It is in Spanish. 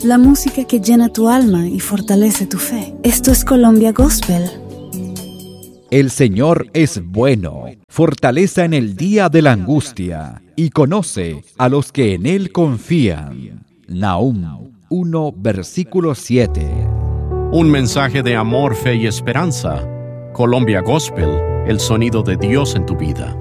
la música que llena tu alma y fortalece tu fe. Esto es Colombia Gospel. El Señor es bueno, fortaleza en el día de la angustia, y conoce a los que en Él confían. Nahum 1, versículo 7. Un mensaje de amor, fe y esperanza. Colombia Gospel, el sonido de Dios en tu vida.